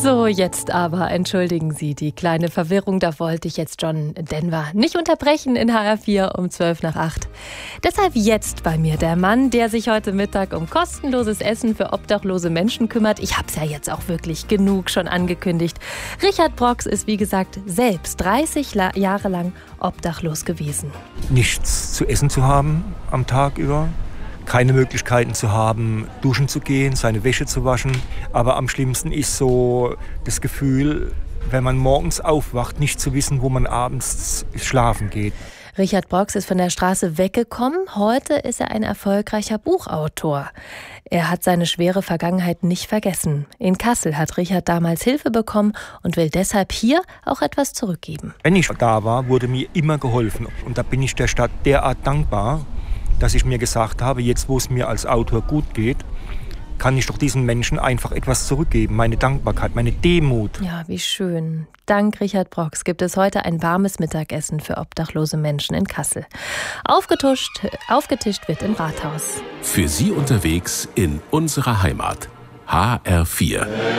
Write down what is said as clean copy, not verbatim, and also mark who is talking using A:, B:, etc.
A: So, jetzt aber, entschuldigen Sie die kleine Verwirrung, da wollte ich jetzt John Denver nicht unterbrechen in HR4 um 7:55. Deshalb jetzt bei mir der Mann, der sich heute Mittag um kostenloses Essen für obdachlose Menschen kümmert. Ich hab's ja jetzt auch wirklich genug schon angekündigt. Richard Brox ist, wie gesagt, selbst 30 Jahre lang obdachlos gewesen.
B: Nichts zu essen zu haben am Tag über. Keine Möglichkeiten zu haben, duschen zu gehen, seine Wäsche zu waschen. Aber am schlimmsten ist so das Gefühl, wenn man morgens aufwacht, nicht zu wissen, wo man abends schlafen geht.
A: Richard Brox ist von der Straße weggekommen. Heute ist er ein erfolgreicher Buchautor. Er hat seine schwere Vergangenheit nicht vergessen. In Kassel hat Richard damals Hilfe bekommen und will deshalb hier auch etwas zurückgeben.
B: Wenn ich da war, wurde mir immer geholfen. Und da bin ich der Stadt derart dankbar, dass ich mir gesagt habe, jetzt wo es mir als Autor gut geht, kann ich doch diesen Menschen einfach etwas zurückgeben. Meine Dankbarkeit, meine Demut.
A: Ja, wie schön. Dank Richard Brox gibt es heute ein warmes Mittagessen für obdachlose Menschen in Kassel. Aufgetischt wird im Rathaus.
C: Für Sie unterwegs in unserer Heimat. HR4.